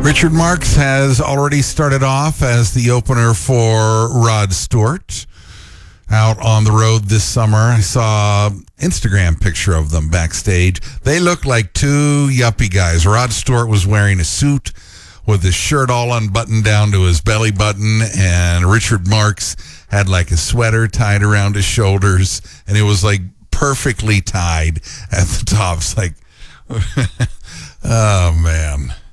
Richard Marx has already started off as the opener for Rod Stewart out on the road this summer. I saw an Instagram picture of them backstage. They look like two yuppie guys. Rod Stewart was wearing a suit with his shirt all unbuttoned down to his belly button, and Richard Marx had like a sweater tied around his shoulders, and it was like perfectly tied at the top. It's like, oh man.